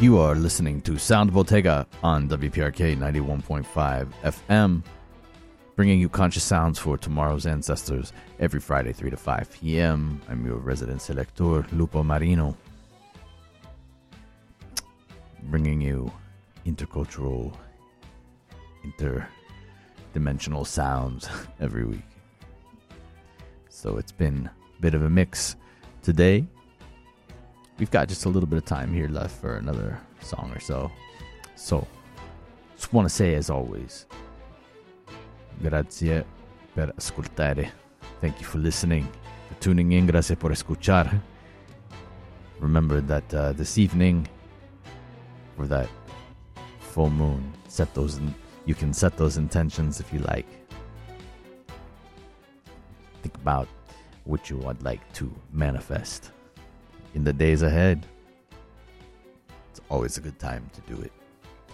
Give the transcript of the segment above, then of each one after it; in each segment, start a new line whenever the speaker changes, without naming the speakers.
You are listening to Sound Bottega on WPRK 91.5 FM, bringing you conscious sounds for tomorrow's ancestors every Friday, 3 to 5 p.m. I'm your resident selector, Lupo Marino, bringing you intercultural, interdimensional sounds every week. So it's been a bit of a mix today. We've got just a little bit of time here left for another song or so. So, just want to say, as always, grazie per ascoltare. Thank you for listening, for tuning in. Grazie por escuchar. Remember that this evening, for that full moon, you can set those intentions if you like. Think about what you would like to manifest in the days ahead. It's always a good time to do it.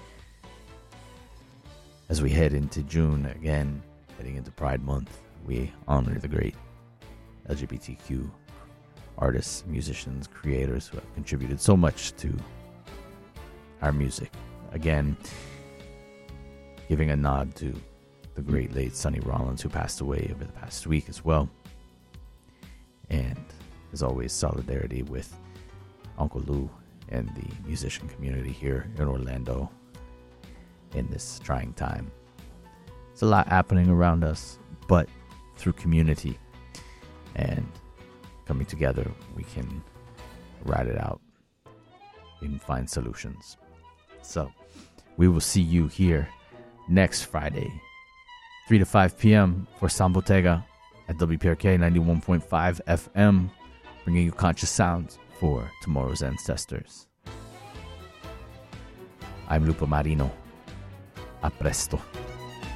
As we head into June again, heading into Pride Month, we honor the great LGBTQ artists, musicians, creators who have contributed so much to our music. Again, giving a nod to the great late Sonny Rollins, who passed away over the past week as well. And as always, solidarity with Uncle Lou and the musician community here in Orlando in this trying time. It's a lot happening around us, but through community and coming together, we can ride it out and find solutions. So, we will see you here next Friday, 3 to 5 p.m. for Sound Bottega at WPRK 91.5 FM, bringing you conscious sounds for tomorrow's ancestors. I'm Lupo Marino. A presto.